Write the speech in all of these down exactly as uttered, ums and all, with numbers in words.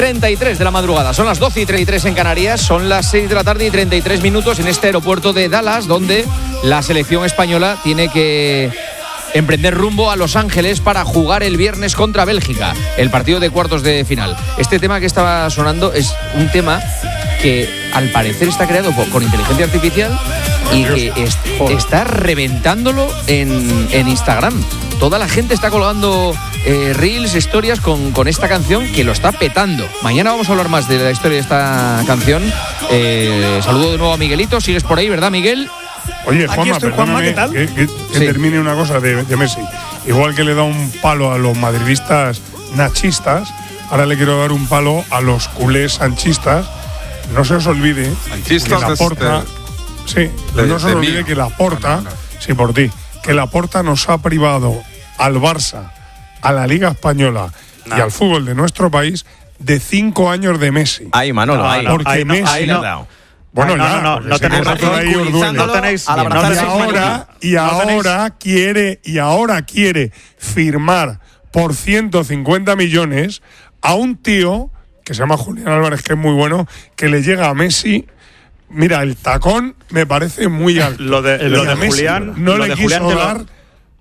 treinta y tres de la madrugada, son las doce y treinta y tres en Canarias, son las seis de la tarde y treinta y tres minutos en este aeropuerto de Dallas, donde la selección española tiene que emprender rumbo a Los Ángeles para jugar el viernes contra Bélgica, el partido de cuartos de final. Este tema que estaba sonando es un tema que al parecer está creado con inteligencia artificial y que es, está reventándolo en, en Instagram. Toda la gente está colgando eh, reels, historias con, con esta canción que lo está petando. Mañana vamos a hablar más de la historia de esta canción. Eh, saludo de nuevo a Miguelito. Sigues por ahí, ¿verdad, Miguel? Oye, Juanma, estoy, Juanma, ¿qué tal? Que, que, que sí. termine una cosa de, de Messi. Igual que le da un palo a los madridistas nachistas, ahora le quiero dar un palo a los culés sanchistas. No se os olvide sanchistas que Laporta, sí, de, no se os olvide que Laporta, no, no, no. sí por ti, que Laporta nos ha privado al Barça, a la Liga Española no. y al fútbol de nuestro país de cinco años de Messi. Ahí, Manolo, ahí, porque ahí, Messi, ahí no, no. Bueno, Ay, no, ya, no, no, no tenéis razón. No tenéis, y ahora, y ahora quiere, y ahora quiere firmar por ciento cincuenta millones a un tío que se llama Julián Álvarez, que es muy bueno, que le llega a Messi. Mira, el tacón me parece muy alto. Lo de, lo de Messi Julián, no lo le de quiso Julián dar. Lo,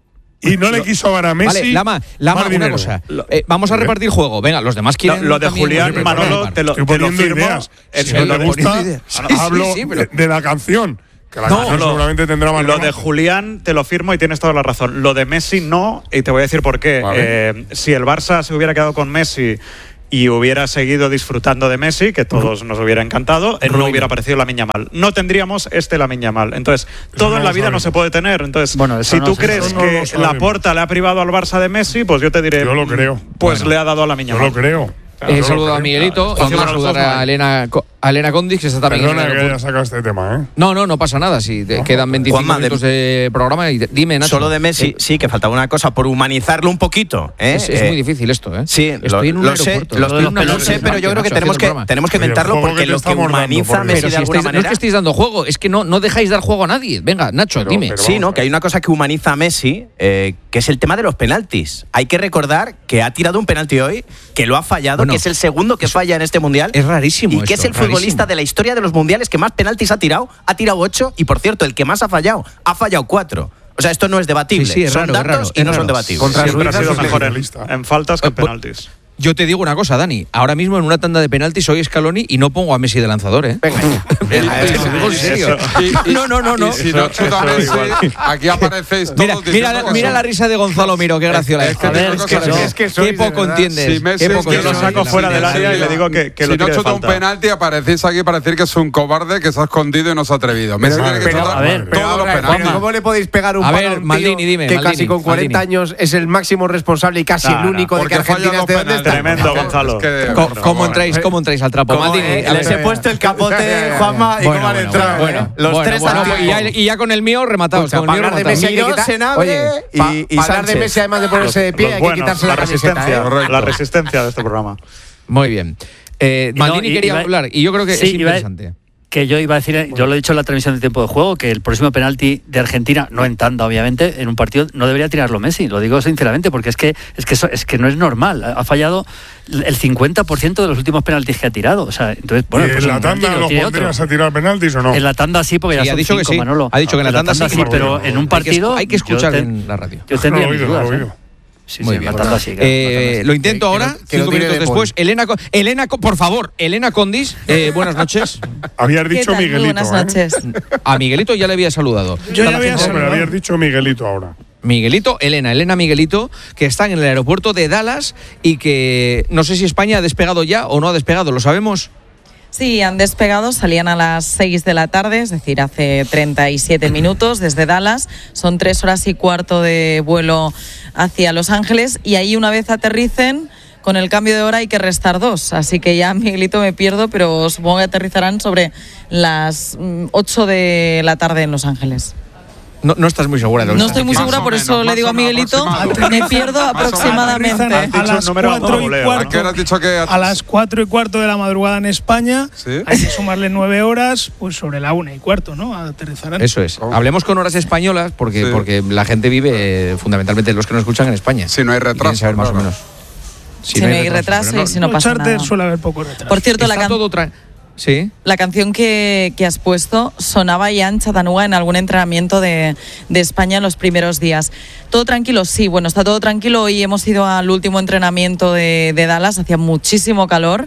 y no lo, le quiso dar a Messi. Vale, Lama, Lama una dinero. cosa. Eh, vamos a repartir juego. Venga, los demás quieren. Lo, lo de Julián, también, Manolo, te lo, estoy te lo poniendo firmo. Ideas. El, si no lo te gusta, sí, hablo sí, sí, pero... de, de la canción. Que la no, canción lo, seguramente tendrá más. Lo de Julián te lo firmo y tienes toda la razón. Lo de Messi no, y te voy a decir por qué. Vale. Eh, si el Barça se hubiera quedado con Messi y hubiera seguido disfrutando de Messi, que todos nos hubiera encantado, él no hubiera aparecido Lamine Yamal. No tendríamos este Lamine Yamal. Entonces, todo no en la vida no se puede tener. Entonces, bueno, si no tú crees no que Laporta le ha privado al Barça de Messi, pues yo te diré. Yo lo creo. Pues bueno, le ha dado a Lamine Yamal. Yo lo creo. Eh, saludo a Miguelito. Vamos a saludar a Elena, a Elena Condis, que está también. Perdona que haya sacado este tema, ¿eh? No, no, no pasa nada. Si te quedan veinticinco Juanma, minutos de, de programa. Y dime, Nacho. Solo de Messi, eh, sí, que faltaba una cosa, por humanizarlo un poquito. ¿eh? Es, es eh, muy difícil esto, ¿eh? Sí, estoy en un lo sé, aeropuerto. Lo, lo, lo, lo sé, pero yo creo que tenemos que, tenemos que inventarlo porque lo que humaniza a Messi de alguna manera. No es que estéis dando juego, es que no, no dejáis dar juego a nadie. Venga, Nacho, pero, dime. Pero sí, ¿no? Que hay una cosa que humaniza a Messi, eh, que es el tema de los penaltis. Hay que recordar que ha tirado un penalti hoy, que lo ha fallado, bueno, que es el segundo que falla en este mundial. Es rarísimo. Y que esto, es el futbolista rarísimo. de la historia de los mundiales que más penaltis ha tirado. Ha tirado ocho y, por cierto, el que más ha fallado, ha fallado cuatro. O sea, esto no es debatible. Sí, sí, es son raro, datos es raro, y es no raro. son debatibles. Contra Siempre ha sido mejor en, en faltas que en penaltis. Yo te digo una cosa, Dani. Ahora mismo en una tanda de penaltis soy Scaloni y no pongo a Messi de lanzador, ¿eh? Venga, Venga, eso, lo digo en serio. Y, y, no, no, no, no. Y si no chuta Messi, aquí aparecéis todos mira, diciendo mira, mira la risa de Gonzalo Miro, qué graciosa. Es, es, es, es, que, no, es que sois, qué poco entiendes. Si Messi, qué poco yo lo saco fuera del área y le digo que, que si lo no tire chuta de un falta. penalti, aparecéis aquí para decir que es un cobarde que se ha escondido y no se ha atrevido. Messi Pero, tiene que pero, chutar a ver, todos los penaltis. ¿Cómo le podéis pegar un a palo ver, a un Maldini, tío dime, que Maldini, casi con cuarenta Maldini. años es el máximo responsable y casi nah, el único nah, de que Argentina esté donde está? Tremendo, Gonzalo. ¿Cómo entráis, cómo entráis al trapo? Maldini, les he puesto el capote, Juanma, y cómo han entrado. Bueno, los tres y ya, y ya con el mío rematados. Con el mío de Messi hay que quitar. Oye, para hablar de Messi, además de ponerse de pie, hay que quitarse la resistencia. La resistencia de este programa. Muy bien. Maldini quería hablar y yo creo que es interesante. Que yo iba a decir, yo lo he dicho en la transmisión de tiempo de juego, que el próximo penalti de Argentina, no en tanda obviamente, en un partido no debería tirarlo Messi, lo digo sinceramente, porque es que es que, eso, es que no es normal, ha fallado el cincuenta por ciento de los últimos penaltis que ha tirado, o sea, entonces, bueno, ¿Y pues en la tanda los pondrías a tirar penaltis o no? En la tanda sí, porque ya sí, son ha dicho cinco, que sí. Manolo. Ha dicho que en la tanda, en la tanda sí, pero en un partido hay que escuchar te, en la radio. Yo tendría no, mis oído, dudas, no, ¿eh? Sí, Muy sí, bien. Tanda sí, eh, claro, lo intento que, ahora, que cinco minutos de después. Elena, Elena, por favor, Elena Condis, eh, buenas noches. Habías dicho Miguelito. Muy buenas noches. ¿eh? A Miguelito ya le había saludado. Yo ya había no, saludado. pero habías dicho Miguelito ahora. Miguelito, Elena, Elena Miguelito, que están en el aeropuerto de Dallas y que no sé si España ha despegado ya o no ha despegado, ¿lo sabemos? Sí, han despegado, salían a las seis de la tarde, es decir, hace treinta y siete minutos desde Dallas. Son tres horas y cuarto de vuelo hacia Los Ángeles y ahí una vez aterricen, con el cambio de hora hay que restar dos. Así que ya, Miguelito, me pierdo, pero supongo que aterrizarán sobre las ocho de la tarde en Los Ángeles. No, no estás muy segura de lo que No estoy muy segura, por eso le digo a Miguelito, me pierdo aproximadamente. A las cuatro y cuarto. ¿A dicho que a las cuatro y cuarto de la madrugada en España. ¿Sí? Hay que sumarle nueve horas, pues sobre la una y cuarto, ¿no? Aterrizarán. Eso es. Oh. Hablemos con horas españolas, porque, sí. porque la gente vive eh, fundamentalmente los que nos escuchan en España. Si no hay retraso. Saber más claro. o menos. Si, si no hay retraso, retraso no, y si no, no pasa nada. Suele haber poco retraso. Por cierto, Está la, can todo tra ¿Sí? la canción que, que has puesto sonaba ya en Chattanooga en algún entrenamiento de, de España en los primeros días. ¿Todo tranquilo? Sí, bueno, está todo tranquilo. Hoy hemos ido al último entrenamiento de, de Dallas, hacía muchísimo calor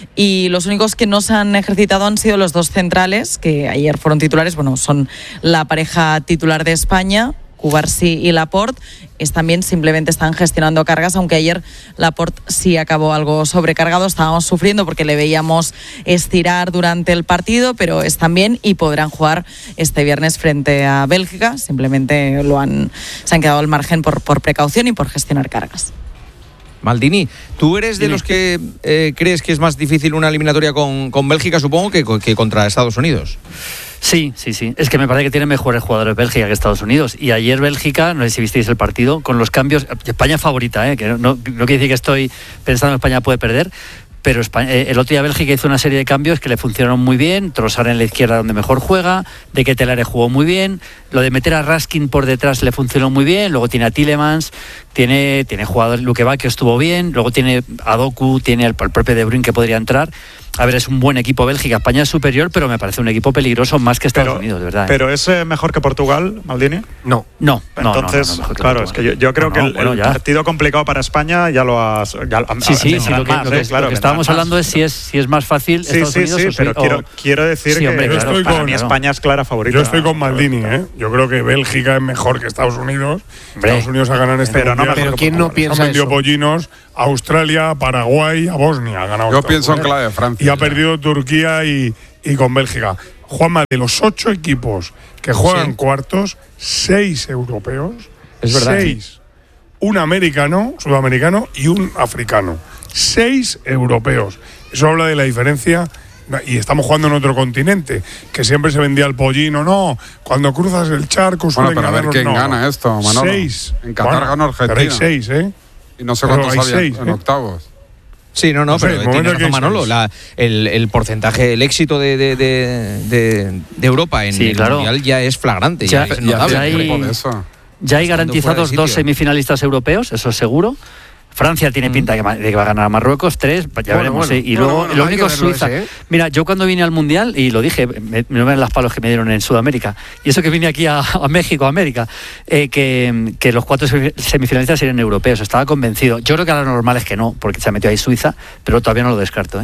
y los únicos que no se han ejercitado han sido los dos centrales, que ayer fueron titulares. Bueno, son la pareja titular de España, Cubarsí y Laporte. Es también simplemente están gestionando cargas, aunque ayer Laporte sí acabó algo sobrecargado. Estábamos sufriendo porque le veíamos estirar durante el partido, pero están bien y podrán jugar este viernes frente a Bélgica. Simplemente lo han, se han quedado al margen por, por precaución y por gestionar cargas. Maldini, ¿tú eres de Dime. los que eh, crees que es más difícil una eliminatoria con, con Bélgica, supongo, que, que contra Estados Unidos? Sí, sí, sí. Es que me parece que tienen mejores jugadores Bélgica que Estados Unidos. Y ayer Bélgica, no sé si visteis el partido, con los cambios... España favorita, ¿eh? Que no, no, no quiere decir que estoy pensando que España puede perder, pero España, eh, el otro día Bélgica hizo una serie de cambios que le funcionaron muy bien. Trossard en la izquierda donde mejor juega, De Ketelaere jugó muy bien, lo de meter a Raskin por detrás le funcionó muy bien, luego tiene a Tielemans, tiene, tiene jugadores, Lukeba que estuvo bien, luego tiene a Doku, tiene al, al propio De Bruyne que podría entrar. A ver, es un buen equipo Bélgica. España es superior, pero me parece un equipo peligroso más que Estados pero, Unidos, de verdad. ¿eh? ¿Pero es eh, mejor que Portugal, Maldini? No, no. Entonces, no, no, no, no, claro, es que yo, yo creo no, no, que el, bueno, el partido complicado para España ya lo has... Ya, sí, sí, sí, lo que, más, lo que, claro, lo que estábamos más. hablando es si es si es más fácil sí, Estados sí, Unidos sí, o pero o, quiero, quiero decir sí, hombre, que claro, estoy para con, mí España es clara favorita. Yo estoy con Maldini, ¿eh? Yo creo que Bélgica es mejor que Estados Unidos. Hombre. Estados Unidos ha ganado este pero mundial. No, pero ¿quién no piensa Han vendido eso? pollinos a Australia, a Paraguay, a Bosnia. Ha ganado Yo pienso en clave de Francia. Y ha perdido Turquía y, y con Bélgica. Juanma, de los ocho equipos que juegan sí. cuartos, seis europeos. Es verdad. Seis. Un americano, sudamericano y un africano. Seis europeos. Eso habla de la diferencia. Y estamos jugando en otro continente, que siempre se vendía el pollino. No, cuando cruzas el charco suelen bueno, pero a ver quién no. gana esto, Manolo. Seis. En Qatar bueno, ganó Argentina. Pero hay seis, ¿eh? Y no sé pero cuántos había seis, en ¿eh? octavos. Sí, no, no, no sé, pero tiene razón Manolo. La, el, el porcentaje, el éxito de, de, de, de, de Europa en sí, el claro. Mundial ya es flagrante. Ya, ya, es ya, ya, hay, ya hay garantizados dos semifinalistas europeos, eso es seguro. Francia tiene pinta de que va a ganar a Marruecos, tres, ya bueno, veremos. Bueno, ¿eh? Y luego, bueno, bueno, lo único es Suiza. Ese, ¿eh? Mira, yo cuando vine al Mundial, y lo dije, me, me ven las palos que me dieron en Sudamérica, y eso que vine aquí a, a México, a América, eh, que, que los cuatro semifinalistas serían europeos, estaba convencido. Yo creo que ahora lo normal es que no, porque se ha metido ahí Suiza, pero todavía no lo descarto, ¿eh?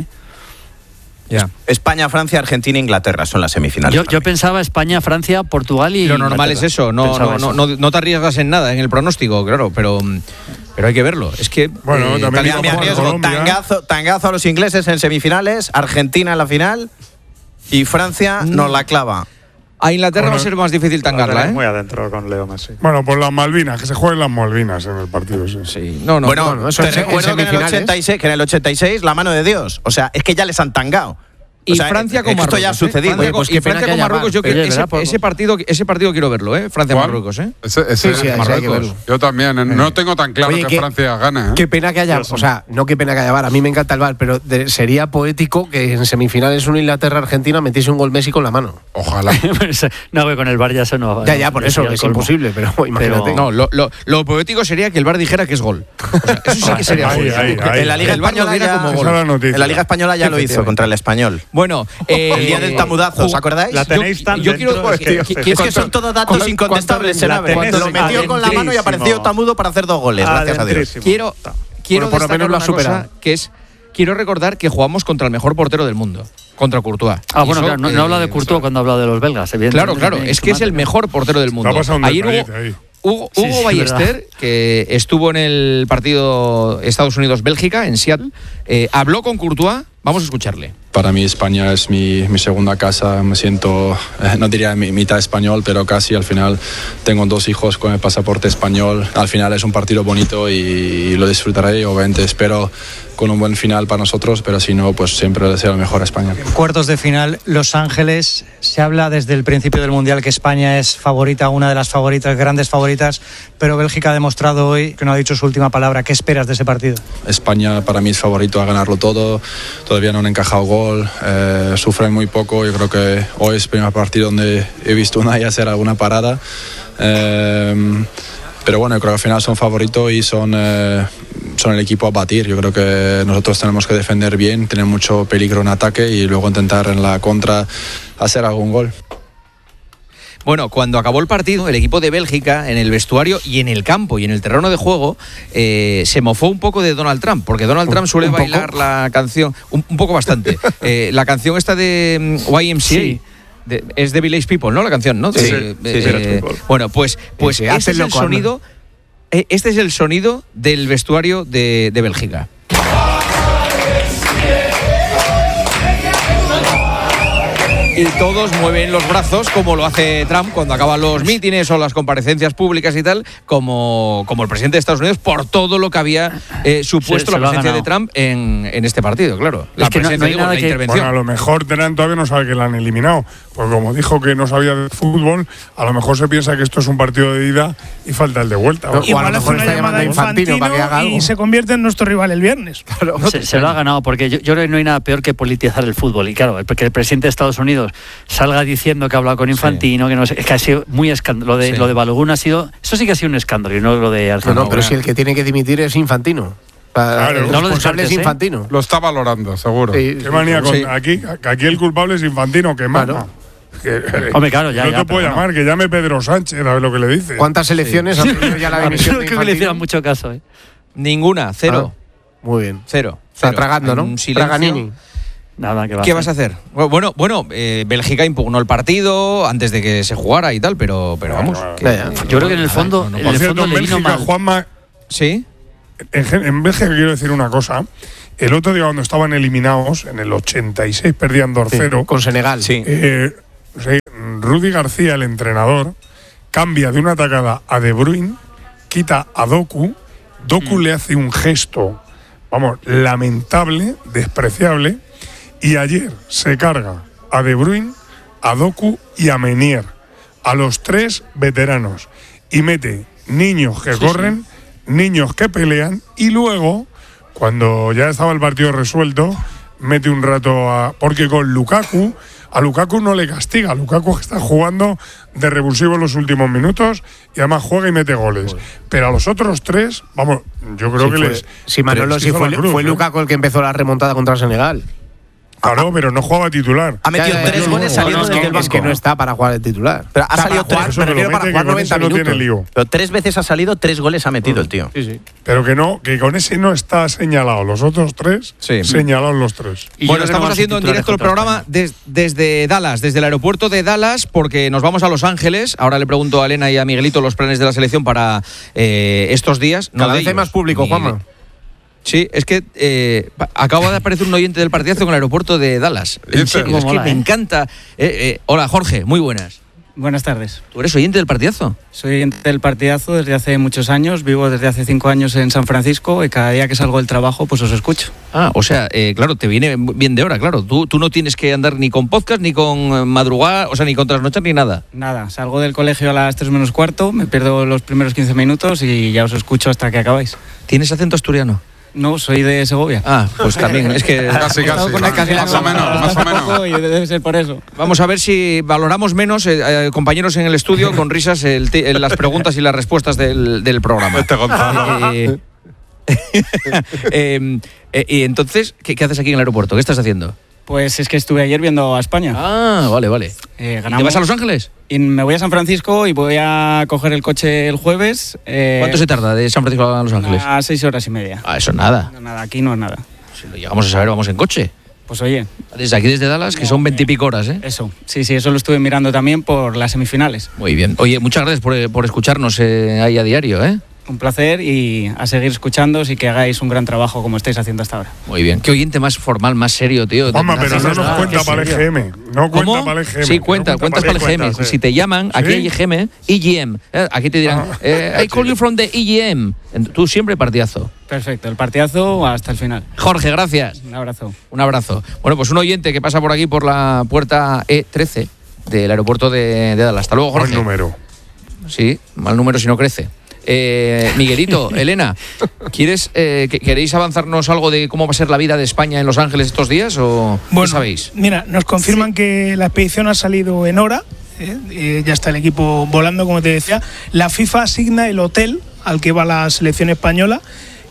Yeah. España, Francia, Argentina, Inglaterra son las semifinales. Yo, yo pensaba España, Francia, Portugal y lo normal Inglaterra. es eso no no, eso. no, no te arriesgas en nada en el pronóstico, claro, pero pero hay que verlo. Es que bueno, eh, también me arriesgo. Tangazo, tangazo a los ingleses en semifinales, Argentina en la final y Francia mm. nos la clava. A Inglaterra bueno, va a ser más difícil tangarla, ¿eh? Muy adentro con Leo Messi. Bueno, por las Malvinas, que se jueguen las Malvinas en el partido ese. Sí. No, no. Bueno, bueno eso te recuerdo que en, el ochenta y seis, que en el ochenta y seis la mano de Dios. O sea, es que ya les han tangado. Y o sea, Francia con Marruecos. Esto ya ha sucedido. Francia, pues y Francia con Marruecos, yo quiero ese, ese partido, ese partido quiero verlo, ¿eh? Francia-Marruecos, ¿eh? Ese, ese, sí, sí, Marruecos. Yo también, ¿eh? No tengo tan claro Oye, que, que Francia gane, ¿eh? Qué pena que haya, o sea, no qué pena que haya V A R, a mí me encanta el V A R, pero de, sería poético que en semifinales un Inglaterra-Argentina metiese un gol Messi con la mano. Ojalá. No, que con el V A R ya eso no. Ya, ya, por eso es imposible, pero imagínate. Pero, no, lo, lo, lo poético sería que el V A R dijera que es gol. O sea, eso sí que sería gol. En la Liga Española ya como gol. En la Liga Española ya lo hizo contra el Español. Bueno, el día del tamudazo, ¿os acordáis? La tenéis tan yo quiero dentro, es, que, es, que, es que son todos datos incontestables. Lo metió con la mano y apareció tamudo para hacer dos goles, gracias a Dios. Quiero, quiero bueno, por lo menos lo ha superado. Cosa que es, quiero recordar que jugamos contra el mejor portero del mundo, contra Courtois. Ah, bueno, claro, no, no habla de Courtois cuando habla de los belgas, Claro, claro, es que es el mejor portero del mundo. Ayer hubo, Hugo, Hugo sí, sí, Ballester, verdad. que estuvo en el partido Estados Unidos-Bélgica, en Seattle, eh, habló con Courtois. Vamos a escucharle. Para mí España es mi, mi segunda casa, me siento, eh, no diría mi, mitad español, pero casi. Al final tengo dos hijos con el pasaporte español, al final es un partido bonito y, y lo disfrutaré, obviamente espero con un buen final para nosotros, pero si no, pues siempre le deseo lo mejor a España. Cuartos de final, Los Ángeles, se habla desde el principio del Mundial que España es favorita, una de las favoritas, grandes favoritas, pero Bélgica ha demostrado hoy que no ha dicho su última palabra. ¿Qué esperas de ese partido? España para mí es favorito a ganarlo todo, todavía no han encajado gol, eh, sufren muy poco, yo creo que hoy es el primer partido donde he visto una y hacer alguna parada, eh, pero bueno, yo creo que al final son favoritos y son... Eh, son el equipo a batir. Yo creo que nosotros tenemos que defender bien, tener mucho peligro en ataque y luego intentar en la contra hacer algún gol. Bueno, cuando acabó el partido, el equipo de Bélgica, en el vestuario y en el campo y en el terreno de juego, eh, se mofó un poco de Donald Trump, porque Donald Trump suele bailar la canción, un, un poco bastante, eh, la canción esta de um, Y M C A. Sí. De, es de Village People, ¿no? La canción, ¿no? Sí, de, sí, eh, sí, eh, sí, bueno, pues, pues este es el sonido, eh, este es el sonido del vestuario de, de Bélgica. Y todos mueven los brazos como lo hace Trump cuando acaban los mítines o las comparecencias públicas y tal, como, como el presidente de Estados Unidos, por todo lo que había eh, supuesto se, se la presencia de Trump en, en este partido, claro. La es que presencia, no, no digo, la que, intervención. Bueno, a lo mejor Trump todavía no sabe que la han eliminado, pues como dijo que no sabía de fútbol, a lo mejor se piensa que esto es un partido de ida y falta el de vuelta. No, igual hace una llamada a Infantino, Infantino para que haga algo. Y se convierte en nuestro rival el viernes. Claro. Se, se lo ha ganado, porque yo, yo creo que no hay nada peor que politizar el fútbol. Y claro, porque el presidente de Estados Unidos salga diciendo que ha hablado con Infantino, sí. que no sé, es que ha sido muy escándalo. Lo de, sí. lo de Balogun ha sido, eso sí que ha sido un escándalo y no lo de Argentina. No, no, pero si el que tiene que dimitir es Infantino. Claro, el no responsable es Infantino. ¿eh? Lo está valorando, seguro. Sí, Qué manía con, sí. aquí, aquí el culpable es Infantino, que manda. Claro. Que, Hombre, claro, ya, no ya, te puedo llamar, no. que llame Pedro Sánchez, a ver lo que le dice. ¿Cuántas elecciones sí. ha tenido ya la dimisión de Creo que le hicieron mucho caso, ¿eh? Ninguna, cero. Ah, muy bien. Cero. Está tragando, ¿no? Traganini. Nada, ¿qué, va ¿Qué a vas a hacer? Bueno, bueno, eh, Bélgica impugnó el partido antes de que se jugara y tal, pero, pero vamos. Bueno, que, ya, ya. Yo creo que en el fondo, no, no, en el fondo cierto, le en vino Bélgica, mal. Juanma, ¿sí? En, en Bélgica quiero decir una cosa. El otro día cuando estaban eliminados, en el ochenta y seis perdían dos cero. Sí, con Senegal. Sí. Eh, sí, Rudy García, el entrenador, cambia de una atacada a De Bruyne, quita a Doku, Doku mm. le hace un gesto, vamos, lamentable, despreciable, y ayer se carga a De Bruyne, a Doku y a Menier, a los tres veteranos, y mete niños que sí, corren, sí. niños que pelean, y luego, cuando ya estaba el partido resuelto, mete un rato a... Porque con Lukaku, a Lukaku no le castiga, Lukaku está jugando de revulsivo en los últimos minutos y además juega y mete goles. Joder. Pero a los otros tres, vamos, yo creo sí, que fue, les... Sí, Manolo, sí fue, cruz, fue ¿eh? Lukaku el que empezó la remontada contra Senegal. Claro, pero no jugaba titular. Ha metido ya, ya, tres ya, goles no, saliendo no, desde el banco. Es que no está para jugar de titular. Pero ha o sea, salido para tres, jugar, pero para jugar noventa no minutos. Lío. Pero tres veces ha salido, tres goles ha metido uh, el tío. Sí, sí. Pero que no, que con ese no está señalado. Los otros tres, sí. señalados los tres. Y bueno, estamos haciendo en directo el programa des, desde Dallas, desde el aeropuerto de Dallas, porque nos vamos a Los Ángeles. Ahora le pregunto a Elena y a Miguelito los planes de la selección para eh, estos días. Cada no vez hay más público, Miguel. Juanma. Sí, es que eh, acaba de aparecer un oyente del partidazo en el aeropuerto de Dallas. En serio, es que me encanta. Eh, eh, hola, Jorge, muy buenas. Buenas tardes. ¿Tú eres oyente del partidazo? Soy oyente del partidazo desde hace muchos años. Vivo desde hace cinco años en San Francisco y cada día que salgo del trabajo, pues os escucho. Ah, o sea, eh, claro, te viene bien de hora, claro. Tú, tú no tienes que andar ni con podcast, ni con madrugada, o sea, ni con trasnochar, ni nada. Nada, salgo del colegio a las tres menos cuarto, me pierdo los primeros quince minutos y ya os escucho hasta que acabáis. ¿Tienes acento asturiano? No, soy de Segovia. Ah, pues también, es que... Casi, casi. Con el Más o menos, más o menos. Y debe ser por eso. Vamos a ver si valoramos menos, eh, eh, compañeros en el estudio, con risas, el t- las preguntas y las respuestas del, del programa. Este Gonzalo. Eh, eh, eh, y entonces, ¿qué, ¿qué haces aquí en el aeropuerto? ¿Qué estás haciendo? Pues es que estuve ayer viendo a España. Ah, vale, vale. Eh, ¿Y te vas a Los Ángeles? Y me voy a San Francisco y voy a coger el coche el jueves. Eh, ¿Cuánto se tarda de San Francisco a Los Ángeles? A seis horas y media. Ah, eso nada. No, nada, aquí no es nada. Si lo llegamos a saber, vamos en coche. Pues oye. Desde aquí, desde Dallas, que son veintipico horas, ¿eh? Eso, sí, sí, eso lo estuve mirando también por las semifinales. Muy bien. Oye, muchas gracias por, por escucharnos eh, ahí a diario, ¿eh? Un placer y a seguir escuchándoos y que hagáis un gran trabajo como estáis haciendo hasta ahora. Muy bien. Qué oyente más formal, más serio, tío. Juanma, pero no nos ah, cuenta para el E G M. No cuenta ¿Cómo? para el E G M. Sí, cuenta, no cuentas para el E G M. cuenta, sí. Si te llaman, aquí ¿sí? Hay E G M, E G M. Eh, aquí te dirán, ah. eh, I call you from the E G M. Tú siempre partidazo. Perfecto, el partidazo hasta el final. Jorge, gracias. Un abrazo. Un abrazo. Bueno, pues un oyente que pasa por aquí por la puerta E trece del aeropuerto de, de Dallas. Hasta luego, Jorge. Mal número. Sí, mal número si no crece. Eh, Miguelito, Elena, ¿quieres, eh, que, ¿queréis avanzarnos algo de cómo va a ser la vida de España en Los Ángeles estos días o bueno, qué sabéis? Mira, nos confirman sí. que la expedición ha salido en hora, eh, eh, ya está el equipo volando, como te decía. La FIFA asigna el hotel al que va la selección española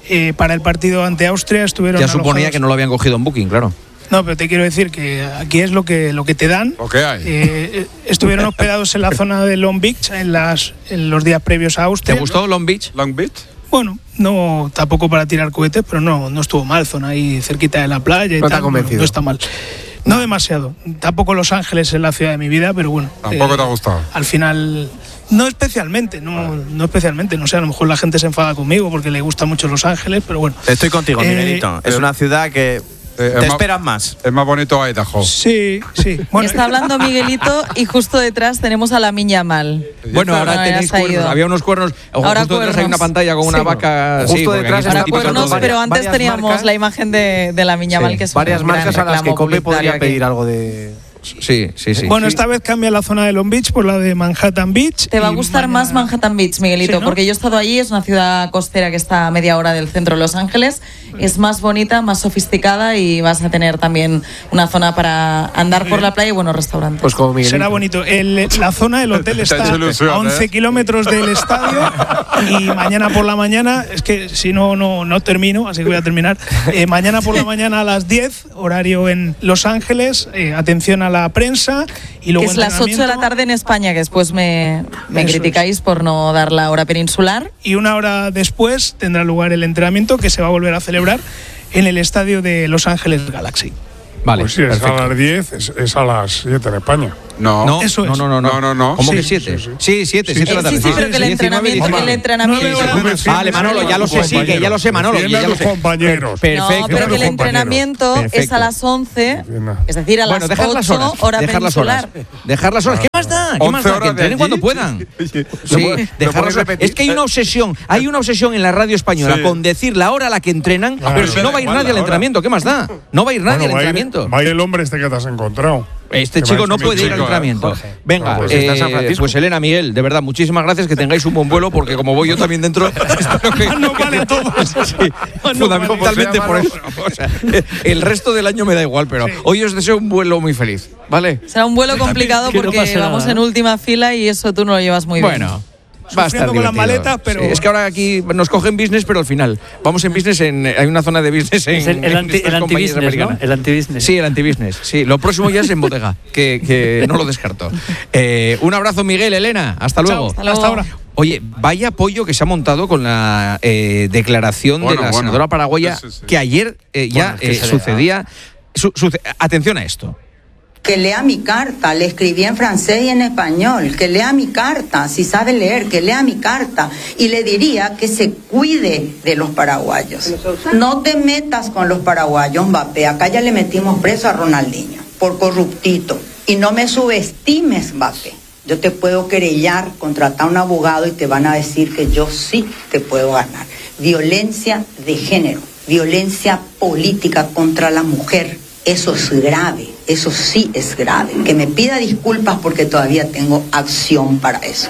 eh, para el partido ante Austria estuvieron Ya suponía alojados. que no lo habían cogido en Booking, claro. No, pero te quiero decir que aquí es lo que lo que te dan. Lo que hay. Eh, estuvieron hospedados en la zona de Long Beach en, las, en los días previos a Austria. ¿Te gustó Long Beach? Long Beach. Bueno, no tampoco para tirar cohetes, pero no, no estuvo mal. Zona ahí cerquita de la playa y No te ha tal. convencido. No está mal. No demasiado. Tampoco Los Ángeles es la ciudad de mi vida, pero bueno. Tampoco eh, te ha gustado. Al final, no especialmente, no, no especialmente. No sé, a lo mejor la gente se enfada conmigo porque le gusta mucho Los Ángeles, pero bueno. Estoy contigo, Eh, Miguelito. Es eh, una ciudad que Eh, te es más- esperas más. Es más bonito Idaho. Sí, sí. Bueno, Está hablando Miguelito y justo detrás tenemos a la Miña Mal. Bueno, ahora No, ya tenéis se ha cuernos. ido. Había unos cuernos. Ahora justo detrás hay cuernos. una pantalla con una Sí. vaca. Justo sí, porque detrás aquí está Ahora el tipo cuernos, todo- pero antes varias teníamos marcas. la imagen de, de la Miña Mal, Sí, que es varias un gran marcas a las que reclamo Cope podría publicitario pedir aquí. algo de. Sí, sí, sí. bueno, Sí. esta vez cambia la zona de Long Beach por la de Manhattan Beach. Te va a y gustar mañana- más Manhattan Beach, Miguelito, Sí, ¿no? porque yo he estado allí, es una ciudad costera que está a media hora del centro de Los Ángeles, es más bonita, más sofisticada y vas a tener también una zona para andar por la playa y buenos restaurantes. Pues como Miguelito. Será bonito. El- la zona del hotel Te ha está hecho ilusión, a once ¿eh? kilómetros del estadio y mañana por la mañana, es que si no, no, no termino, así que voy a terminar. Eh, mañana por la mañana a las diez, horario en Los Ángeles, eh, atención a la prensa y que luego es las ocho de la entrenamiento. tarde en España, que después me, me Eso criticáis por no dar la hora peninsular. Y una hora después tendrá lugar el entrenamiento que se va a volver a celebrar en el estadio de Los Ángeles Galaxy. Vale, Pues sí, es perfecto. a las diez, es, es a las siete en España. No. No, Eso no, es. no, no, no. No, no, no. ¿Cómo Sí, que siete? sí, sí. Sí, siete, Sí, siete de la Eh, tarde. sí, sí, pero que el diecinueve, entrenamiento, diecinueve. el entrenamiento. Nueve horas. Defiende- Vale, Manolo, ya lo sé, sí, que ya lo sé, Manolo, que ya lo sé. compañeros. Perfecto. No, pero que el entrenamiento es Perfecto. a las once, Defienda. es decir, a las Bueno, dejar las horas. ocho, hora Dejar las horas. peninsular. Dejar las horas. ¿Qué más da? ¿Qué más once da? Que horas de entrenen allí. cuando puedan. ¿Lo Sí, puedes- lo dejar puedes las horas. repetir? Es que hay una obsesión, hay una obsesión en la radio española Sí. con decir la hora a la que entrenan, Claro. pero si no va a ir Igual nadie al la hora. entrenamiento, ¿qué más da? No va a ir nadie Bueno, al va a ir- entrenamiento. va a ir el hombre este que te has encontrado. Este Que chico va no a ser puede mi ir al chico, entrenamiento. Jorge. Venga, No, pues eh, está en San Francisco. pues Elena, Miguel, de verdad, muchísimas gracias, que tengáis un buen vuelo, porque como voy yo también dentro, espero que No vale todo. Sí, fundamentalmente por eso. O sea, el resto del año me da igual, pero hoy os deseo un vuelo muy feliz, ¿vale? Será un vuelo complicado Que no porque pase vamos nada, en ¿eh? última fila y eso tú no lo llevas muy bien. Bueno. Va a estar Sufriendo con las divertido. maletas, pero- Sí, es que ahora aquí nos cogen business, pero al final. Vamos en business, en, hay una zona de business en, Es el, el en anti, estas el compañías anti-business, ¿no? americanas. El anti-business. Sí, el anti-business. Sí, lo próximo ya es en bodega, que, que no lo descarto. Eh, un abrazo, Miguel, Elena. Hasta luego. Hasta luego. Hasta ahora. Oye, vaya apoyo que se ha montado con la eh, declaración Bueno, de la bueno. senadora paraguaya, Sí, sí, sí. que ayer eh, ya Bueno, es que eh, se le- sucedía. su- suce- atención a esto. Que lea mi carta, le escribí en francés y en español, que lea mi carta, si sabe leer, que lea mi carta. Y le diría que se cuide de los paraguayos. No te metas con los paraguayos, Mbappé. Acá ya le metimos preso a Ronaldinho por corruptito. Y no me subestimes, Mbappé. Yo te puedo querellar, contratar a un abogado y te van a decir que yo sí te puedo ganar. Violencia de género, violencia política contra la mujer. Eso es grave, eso sí es grave. Que me pida disculpas porque todavía tengo acción para eso.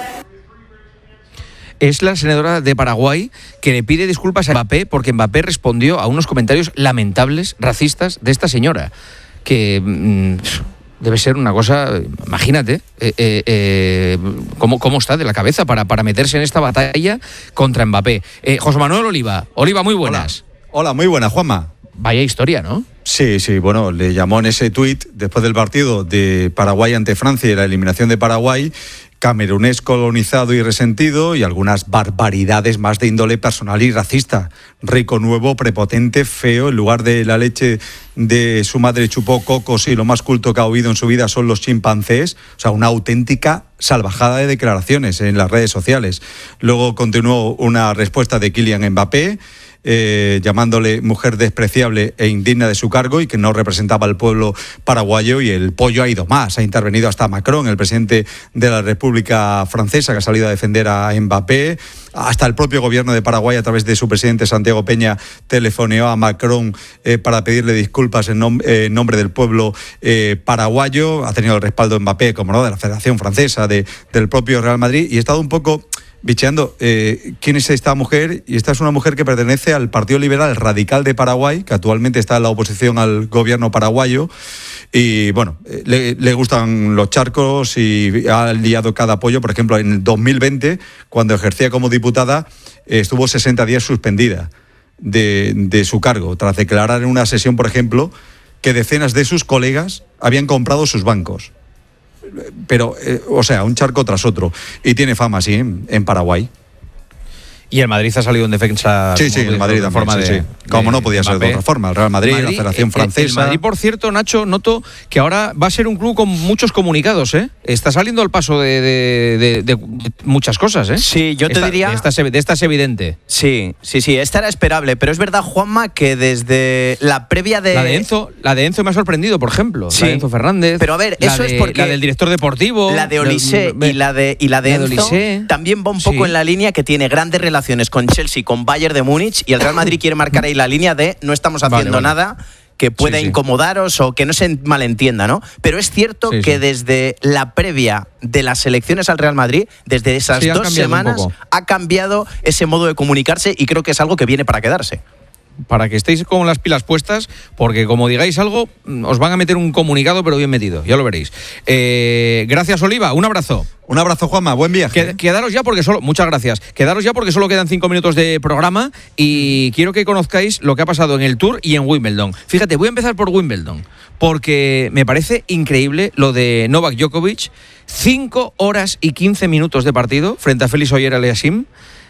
Es la senadora de Paraguay que le pide disculpas a Mbappé porque Mbappé respondió a unos comentarios lamentables, racistas, de esta señora. Que mm, debe ser una cosa, imagínate, eh, eh, eh, cómo, cómo está de la cabeza para, para meterse en esta batalla contra Mbappé. Eh, José Manuel Oliva, Oliva, muy buenas. Hola, muy buena, Juanma. Vaya historia, ¿no? Sí, sí, bueno, le llamó en ese tuit después del partido de Paraguay ante Francia y la eliminación de Paraguay, camerunés colonizado y resentido, y algunas barbaridades más de índole personal y racista. Rico nuevo, prepotente, feo, en lugar de la leche de su madre chupó cocos y lo más culto que ha oído en su vida son los chimpancés. O sea, una auténtica salvajada de declaraciones en las redes sociales. Luego continuó una respuesta de Kylian Mbappé, Eh, llamándole mujer despreciable e indigna de su cargo y que no representaba al pueblo paraguayo, y el pollo ha ido más. Ha intervenido hasta Macron, el presidente de la República Francesa, que ha salido a defender a Mbappé. Hasta el propio gobierno de Paraguay, a través de su presidente Santiago Peña, telefoneó a Macron eh, para pedirle disculpas en, nom- eh, en nombre del pueblo eh, paraguayo. Ha tenido el respaldo de Mbappé, como no, de la Federación Francesa, de, del propio Real Madrid, y ha estado un poco bicheando eh, quién es esta mujer, y esta es una mujer que pertenece al Partido Liberal Radical de Paraguay, que actualmente está en la oposición al gobierno paraguayo, y bueno, eh, le, le gustan los charcos y ha liado cada apoyo. Por ejemplo, en el dos mil veinte, cuando ejercía como diputada, eh, estuvo sesenta días suspendida. de, de su cargo, tras declarar en una sesión, por ejemplo, que decenas de sus colegas habían comprado sus bancos. Pero, eh, o sea, un charco tras otro. Y tiene fama, sí, en, en Paraguay. Y el Madrid ha salido en defensa. Sí, sí, el Madrid de también, forma sí, de, sí. Como no podía ser de otra forma. El Real Madrid, Madrid la Federación el, Francesa. El Madrid, por cierto, Nacho, noto que ahora va a ser un club con muchos comunicados, ¿eh? Está saliendo al paso de, de, de, de muchas cosas, ¿eh? Sí, yo te esta, diría. De esta, de esta es evidente. Sí, sí, sí, esta era esperable, pero es verdad, Juanma, que desde la previa de. La de Enzo, la de Enzo me ha sorprendido, por ejemplo. Sí. La de Enzo Fernández. Pero a ver, eso de, es porque. La del director deportivo. La de Olise y la de, y la de la Enzo de Olise. también va un poco Sí. en la línea que tiene grandes relaciones con Chelsea, con Bayern de Múnich, y el Real Madrid quiere marcar ahí la línea de no estamos haciendo vale, vale. nada que pueda Sí, sí. incomodaros o que no se malentienda, ¿no? Pero es cierto Sí, que sí. desde la previa de las elecciones al Real Madrid, desde esas Sí, han dos cambiado un semanas, poco. ha cambiado ese modo de comunicarse y creo que es algo que viene para quedarse. Para que estéis con las pilas puestas, porque como digáis algo, os van a meter un comunicado, pero bien metido, ya lo veréis. Eh, gracias, Oliva, un abrazo. Un abrazo, Juanma, buen viaje. Qued- quedaros ya porque solo, muchas gracias. Quedaros ya porque solo quedan cinco minutos de programa y quiero que conozcáis lo que ha pasado en el Tour y en Wimbledon. Fíjate, voy a empezar por Wimbledon, porque me parece increíble lo de Novak Djokovic. cinco horas y quince minutos de partido frente a Félix Auger-Aliassime.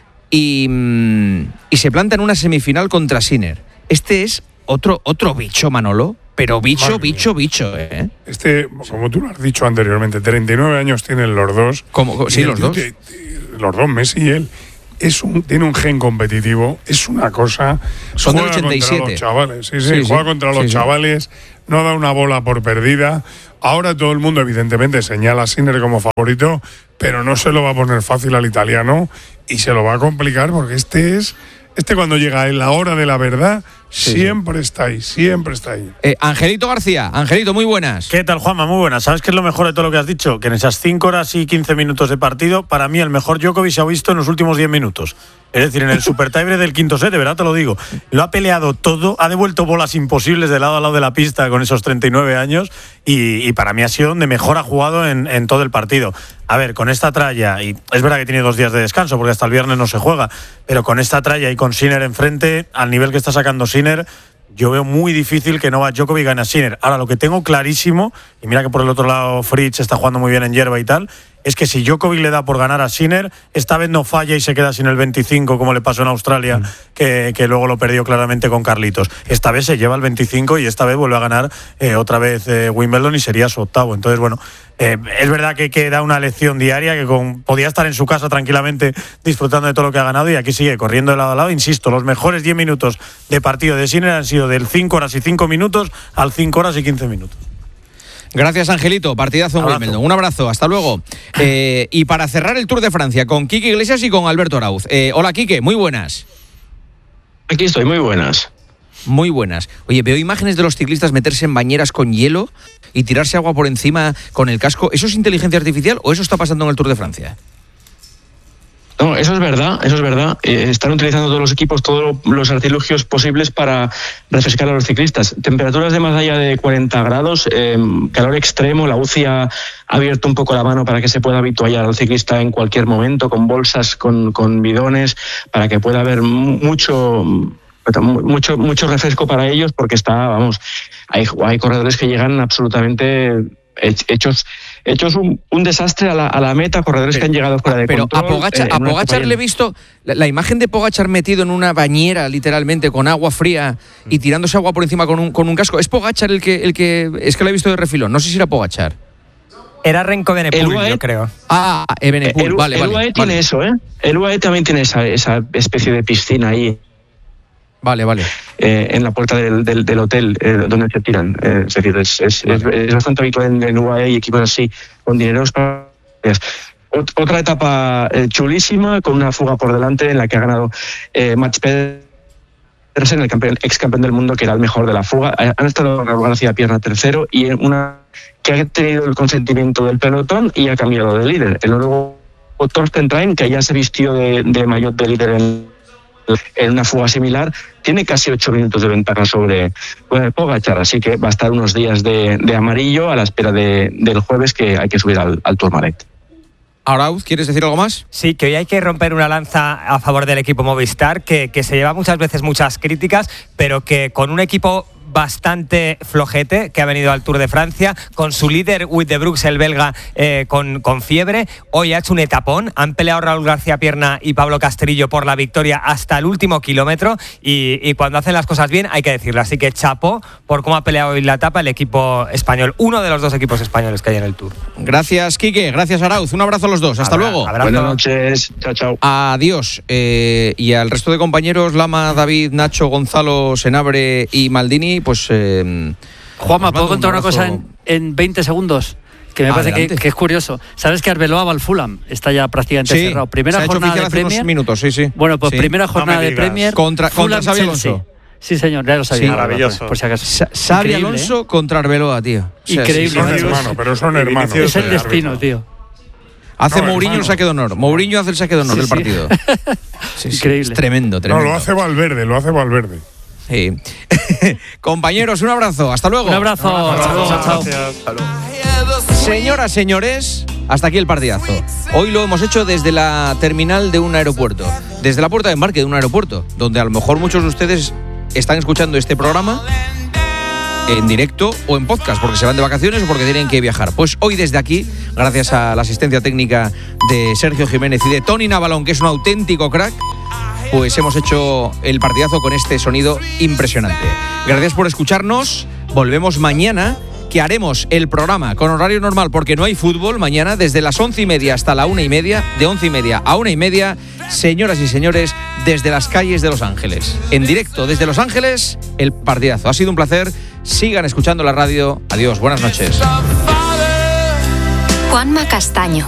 Y, mm, y se planta en una semifinal contra Sinner. Este es otro, otro bicho, Manolo, pero bicho, Madre bicho, bicho, ¿eh? Este, como tú lo has dicho anteriormente, treinta y nueve años tienen los dos. Como, sí, Y el los tío dos. te- los dos, Messi y él. Es un, tiene un gen competitivo, es una cosa. Son del juega ochenta y siete. contra los chavales, sí, sí, Sí, sí. juega contra los Sí, sí. chavales, no da una bola por perdida. Ahora todo el mundo, evidentemente, señala a Sinner como favorito, pero no se lo va a poner fácil al italiano y se lo va a complicar porque este es. Este, cuando llega en la hora de la verdad, Sí, siempre está ahí, siempre está ahí. Eh, Angelito García, Angelito, muy buenas. ¿Qué tal, Juanma? Muy buenas. ¿Sabes qué es lo mejor de todo lo que has dicho? Que en esas cinco horas y quince minutos de partido, para mí el mejor Djokovic se ha visto en los últimos diez minutos. Es decir, en el super tiebreak del quinto set, de verdad te lo digo. Lo ha peleado todo, ha devuelto bolas imposibles de lado a lado de la pista con esos treinta y nueve años y, y para mí ha sido donde mejor ha jugado en, en todo el partido. A ver, con esta tralla, y es verdad que tiene dos días de descanso porque hasta el viernes no se juega, pero con esta tralla y con Sinner enfrente, al nivel que está sacando Sinner, yo veo muy difícil que Novak Djokovic gane a Sinner. Ahora, lo que tengo clarísimo, y mira que por el otro lado Fritz está jugando muy bien en hierba y tal, es que si Djokovic le da por ganar a Sinner, esta vez no falla y se queda sin el veinticinco como le pasó en Australia, mm. que, que luego lo perdió claramente con Carlitos. Esta vez se lleva el veinticinco y esta vez vuelve a ganar eh, otra vez eh, Wimbledon y sería su octavo. Entonces, bueno, eh, es verdad que, que da una lección diaria, que con, podía estar en su casa tranquilamente disfrutando de todo lo que ha ganado y aquí sigue corriendo de lado a lado. Insisto, los mejores diez minutos de partido de Sinner han sido del cinco horas y cinco minutos al cinco horas y quince minutos. Gracias, Angelito. Partidazo en Wimbledon. Un abrazo. Hasta luego. Eh, y para cerrar el Tour de Francia con Quique Iglesias y con Alberto Arauz. Eh, hola, Quique. Muy buenas. Aquí estoy. Muy buenas. Muy buenas. Oye, veo imágenes de los ciclistas meterse en bañeras con hielo y tirarse agua por encima con el casco. ¿Eso es inteligencia artificial o eso está pasando en el Tour de Francia? No, eso es verdad, eso es verdad. Eh, están utilizando todos los equipos, todos los artilugios posibles para refrescar a los ciclistas. Temperaturas de más allá de cuarenta grados, eh, calor extremo, la U C I ha abierto un poco la mano para que se pueda habituallar al ciclista en cualquier momento, con bolsas, con, con bidones, para que pueda haber mucho... mucho mucho refresco para ellos, porque está, vamos, hay, hay corredores que llegan absolutamente hechos hechos un, un desastre a la, a la meta, corredores que han llegado fuera de Pero control. a Pogacar, eh, a Pogacar le he visto la, la imagen de Pogacar metido en una bañera, literalmente, con agua fría y tirándose agua por encima con un, con un casco. ¿Es Pogacar el que, el que es que lo he visto de refilón? No sé si era Pogacar. Era Renko de Nepal, U A E, yo creo. Ah, Evenepoel, el, vale, el vale. U A E tiene vale. eso, ¿eh? El U A E también tiene esa, esa especie de piscina ahí. Vale, vale. Eh, en la puerta del, del, del hotel eh, donde se tiran. Eh, es decir, es, es, vale. es, es bastante habitual en el U A E y equipos así, con dineros para... Ot, otra etapa eh, chulísima, con una fuga por delante en la que ha ganado eh, Mats Pedersen, el campeón, ex campeón del mundo, que era el mejor de la fuga. Han estado Raúl García Pierna tercero y una que ha tenido el consentimiento del pelotón y ha cambiado de líder. El noruego Torsten Train, que ya se vistió de, de maillot de líder en en una fuga similar, tiene casi ocho minutos de ventaja sobre Pogacar, así que va a estar unos días de, de amarillo a la espera de, del jueves, que hay que subir al, al Tourmalet. Arauz, ¿quieres decir algo más? Sí, que hoy hay que romper una lanza a favor del equipo Movistar, que, que se lleva muchas veces muchas críticas, pero que con un equipo bastante flojete, que ha venido al Tour de Francia, con su líder Wout de Brooks, el belga, eh, con, con fiebre. Hoy ha hecho un etapón, han peleado Raúl García Pierna y Pablo Castrillo por la victoria hasta el último kilómetro, y, y cuando hacen las chapó bien hay que decirlo, así que chapó por cómo ha peleado hoy la etapa el equipo español, uno de los dos equipos españoles que hay en el Tour. Gracias, Quique, gracias, Arauz, un abrazo a los dos, hasta Abra, luego. Abrazo. Buenas noches, chao, chao. Adiós. Eh, y al resto de compañeros, Lama, David, Nacho, Gonzalo, Senabre y Maldini, pues... Eh, Juanma, ¿puedo un contar una abrazo. cosa en, en veinte segundos? Que me Adelante. parece que, que es curioso. ¿Sabes que Arbeloa va al Fulham? Está ya prácticamente Sí, cerrado. Primera se ha hecho jornada oficial de hace unos Premier. minutos, sí, sí. Bueno, pues Sí. primera jornada No me de digas. Premier. Contra- contra Fulham, Xabi Chelsea. Alonso. Sí, señor, ya lo sabía. Sí, maravilloso. Por si acaso. Sa- Xabi Increíble, Alonso ¿eh? contra Arbeloa, tío. O sea, Increíble. sí, Son sí, sí. hermanos, pero son Y hermanos. Vinicius Es el de destino, tío. Hace No, Mourinho el hermano. saque de honor. Mourinho hace el saque de honor Sí, del sí. partido. Sí, sí, Increíble. es tremendo, No, tremendo. lo hace Valverde, lo hace Valverde. Sí. Compañeros, un abrazo. Hasta luego. Un abrazo. Hasta luego, chao. Señoras, señores, hasta aquí el partidazo. Hoy lo hemos hecho desde la terminal de un aeropuerto, desde la puerta de embarque de un aeropuerto, donde a lo mejor muchos de ustedes están escuchando este programa en directo o en podcast, porque se van de vacaciones o porque tienen que viajar. Pues hoy desde aquí, gracias a la asistencia técnica de Sergio Jiménez y de Tony Navalón, que es un auténtico crack, pues hemos hecho el partidazo con este sonido impresionante. Gracias por escucharnos. Volvemos mañana, que haremos el programa con horario normal, porque no hay fútbol mañana, desde las once y media hasta la una y media, de once y media a una y media, señoras y señores, desde las calles de Los Ángeles. En directo desde Los Ángeles, el partidazo. Ha sido un placer. Sigan escuchando la radio. Adiós, buenas noches. Juanma Castaño.